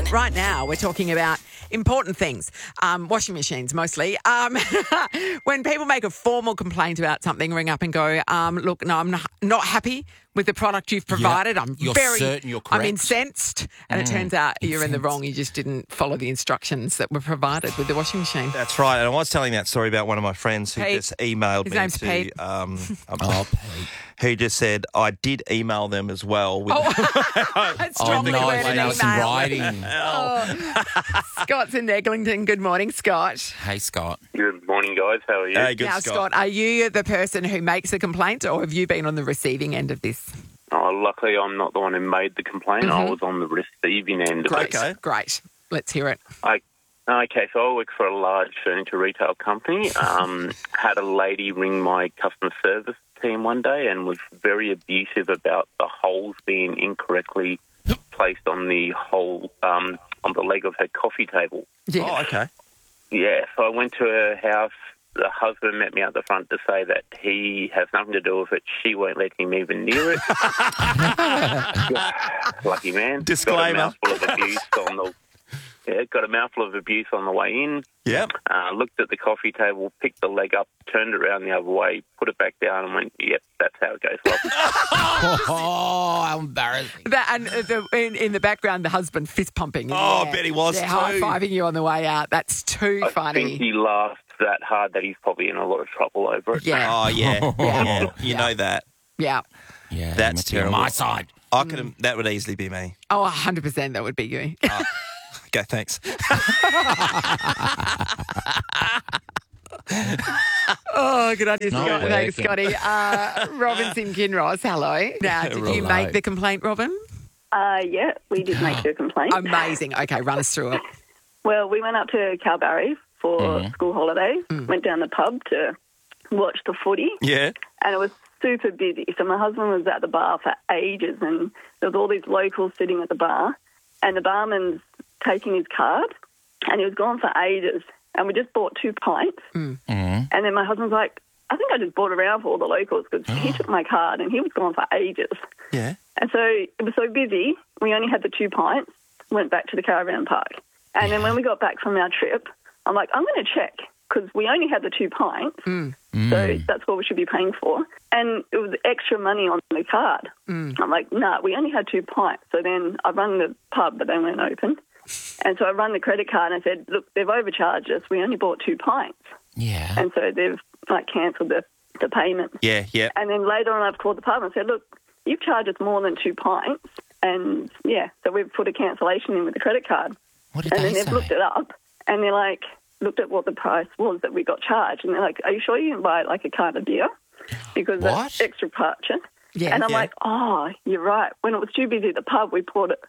Nine. Right now, we're talking about important things, washing machines mostly. When people make a formal complaint about something, ring up and go, look, no, I'm not happy with the product you've provided. You're certain you're correct. I'm incensed. And it turns out you're in the wrong. You just didn't follow the instructions that were provided with the washing machine. That's right. And I was telling that story about one of my friends who Pete. just emailed His me name's to... Pete. Pete. Who just said, I did email them as well. With It's strongly worded and now some email. writing. Scott's in Eglinton. Good morning, Scott. Hey, Scott. Good morning, guys. How are you? Hey, good Now, Scott, are you the person who makes the complaint or have you been on the receiving end of this? Oh, luckily, I'm not the one who made the complaint. I was on the receiving end of Great. it. Great. Let's hear it. Okay, so I work for a large furniture retail company. Had a lady ring my customer service team one day and was very abusive about the holes being incorrectly placed on the hole on the leg of her coffee table. Yeah. Oh, okay. Yeah, so I went to her house. The husband met me out the front to say that he has nothing to do with it. She won't let him even near it. Lucky man. Disclaimer. Got a mouthful of abuse on the way in. Yep. Looked at the coffee table, picked the leg up, turned it around the other way, put it back down and went, yep, that's how it goes. Oh, how embarrassing. In the background, the husband fist pumping. Oh, I bet he was too. High-fiving you on the way out. That's too I funny. think he laughed that hard that he's probably in a lot of trouble over it. Yeah. Oh, yeah. Yeah. You know that. Yeah. Yeah, That's must be on terrible. my side. I could. That would easily be me. Oh, 100% that would be you. Okay, thanks. Oh, good on you, Not Scott. Thanks, working. Scotty. Robinson Kinross, hello. Now, did you Hello. make the complaint, Robin? Yeah, we did make a complaint. Amazing. Okay, run us through it. Well, we went up to Kalbarri for school holidays, went down the pub to watch the footy, Yeah. and it was super busy. So my husband was at the bar for ages, and there was all these locals sitting at the bar, and the barman's taking his card, and he was gone for ages. And we just bought 2 pints, and then my husband's like, I think I just bought around for all the locals because he took my card and he was gone for ages. Yeah. And so it was so busy, we only had the 2 pints, went back to the caravan park. And then when we got back from our trip, I'm like, I'm going to check because we only had the 2 pints, so that's what we should be paying for. And it was extra money on the card. I'm like, nah, we only had 2 pints. So then I rang the pub, but they weren't open. And so I run the credit card and I said, look, they've overcharged us. We only bought 2 pints. Yeah. And so they've cancelled the payment. Yeah, yeah. And then later on I've called the pub and said, look, you've charged us more than 2 pints. And, so we've put a cancellation in with the credit card. What did And they then they've say? looked it up and they're like, looked at what the price was that we got charged. And they're like, are you sure you didn't buy like a carton of beer? Because What? that's extra purchase. Yeah. And I'm Yeah. like, oh, you're right. When it was too busy at the pub, we bought it.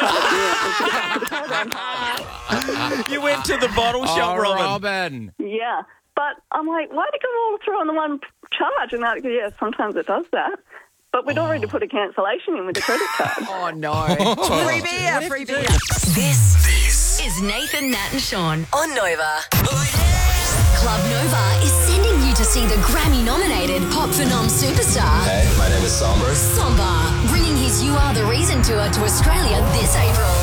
You went to the bottle shop, Robin. Yeah. But I'm like, why did it go all through on the one charge? And they're like, yeah, sometimes it does that. But we'd already put a cancellation in with the credit card. Oh, no. Free beer, free beer. This is Nathan, Nat and Sean on Nova. Club Nova is sending you to see the Grammy-nominated Pop Phenom superstar Hey, my name is Somber. Samba, bringing his You Are The Reason tour to Australia this April.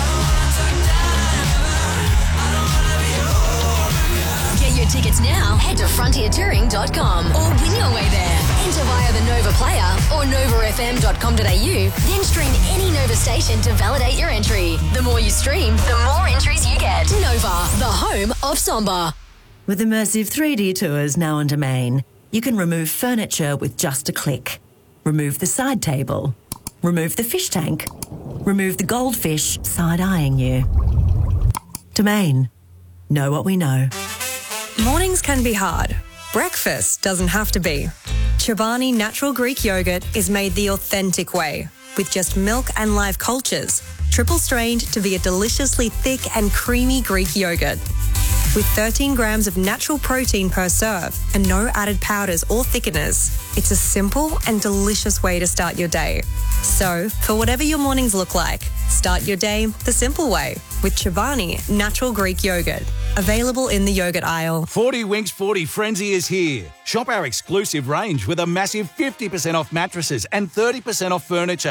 Get your tickets now. Head to frontiertouring.com or win your way there. Enter via the Nova player or novafm.com.au. Then stream any Nova station to validate your entry. The more you stream, the more entries you get. Nova, the home of Samba. With immersive 3D tours now on Domain, you can remove furniture with just a click. Remove the side table. Remove the fish tank. Remove the goldfish side-eyeing you. Domain. Know what we know. Mornings can be hard. Breakfast doesn't have to be. Chobani Natural Greek Yogurt is made the authentic way, with just milk and live cultures, triple strained to be a deliciously thick and creamy Greek yogurt. With 13 grams of natural protein per serve and no added powders or thickeners, it's a simple and delicious way to start your day. So, for whatever your mornings look like, start your day the simple way with Chobani Natural Greek Yogurt. Available in the yogurt aisle. 40 Winks 40 Frenzy is here. Shop our exclusive range with a massive 50% off mattresses and 30% off furniture.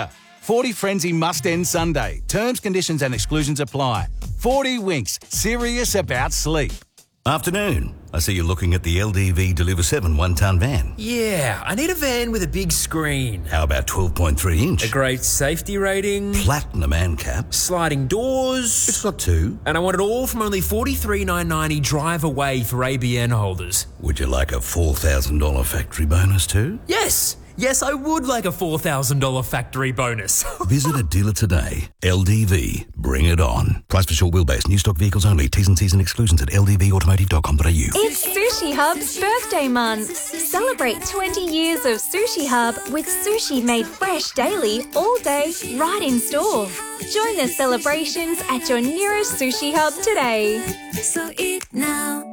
40 Frenzy must end Sunday. Terms, conditions and exclusions apply. 40 Winks. Serious about sleep. Afternoon. I see you're looking at the LDV Deliver 7 one-ton van. Yeah, I need a van with a big screen. How about 12.3 inch? A great safety rating. Platinum ANCAP. Sliding doors. It's got 2. And I want it all from only $43,990 drive away for ABN holders. Would you like a $4,000 factory bonus too? Yes! Yes, I would like a $4,000 factory bonus. Visit a dealer today. LDV. Bring it on. Price for short wheelbase. New stock vehicles only. T's and C's and exclusions at ldvautomotive.com.au. It's Sushi Hub's birthday month. Celebrate 20 years of Sushi Hub with sushi made fresh daily, all day, right in store. Join the celebrations at your nearest Sushi Hub today. So eat now.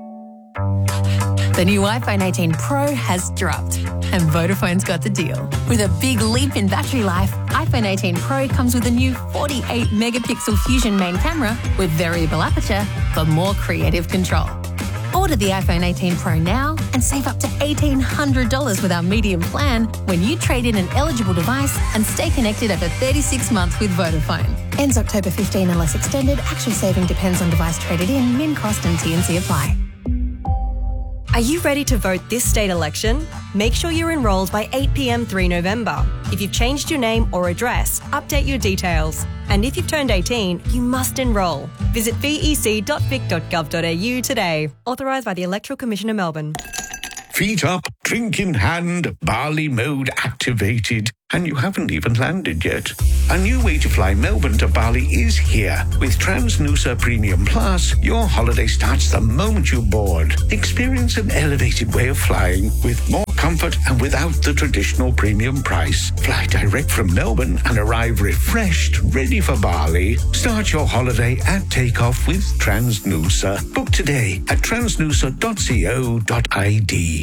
The new iPhone 18 Pro has dropped, and Vodafone's got the deal. With a big leap in battery life, iPhone 18 Pro comes with a new 48-megapixel Fusion main camera with variable aperture for more creative control. Order the iPhone 18 Pro now and save up to $1,800 with our medium plan when you trade in an eligible device and stay connected over 36 months with Vodafone. Ends October 15 unless extended. Actual saving depends on device traded in, min cost and T&C apply. Are you ready to vote this state election? Make sure you're enrolled by 8 p.m. 3 November. If you've changed your name or address, update your details. And if you've turned 18, you must enrol. Visit vec.vic.gov.au today. Authorised by the Electoral Commission of Melbourne. Feet up, drink in hand, Bali mode activated, and you haven't even landed yet. A new way to fly Melbourne to Bali is here. With Transnusa Premium Plus, your holiday starts the moment you board. Experience an elevated way of flying with more comfort and without the traditional premium price. Fly direct from Melbourne and arrive refreshed, ready for Bali. Start your holiday at takeoff with Transnusa. Book today at transnusa.co.id.